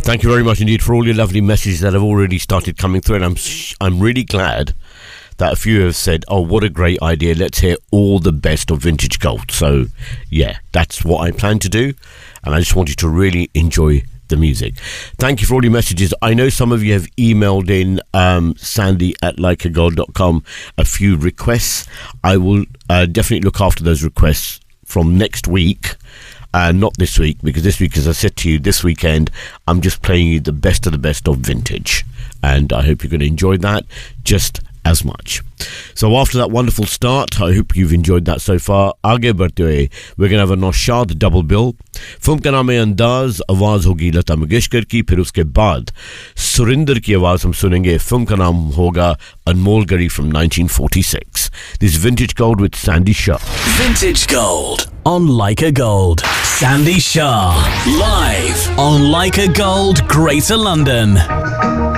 Thank you very much indeed for all your lovely messages that have already started coming through, and I'm really glad that a few have said, oh, what a great idea, let's hear all the best of vintage gold. So yeah, that's what I plan to do, and I just want you to really enjoy the music. Thank you for all your messages. I know some of you have emailed in sandy@likeagold.com a few requests. I will definitely look after those requests from next week, not this week, because this week, as I said to you, this weekend I'm just playing you the best of vintage, and I hope you're going to enjoy that just as much. So after that wonderful start, I hope you've enjoyed that so far. आगे बढ़ते हुए we're going to have a Naushad double bill. Film का नाम है अंदाज, आवाज होगी लता मंगेशकर की, फिर उसके बाद सुरिंदर की आवाज हम सुनेंगे. फिल्म का नाम होगा अनमोल गरी from 1946. This is Vintage Gold with Sandy Shah. Vintage Gold on Leica Gold. Sandy Shah live on Leica Gold, Greater London.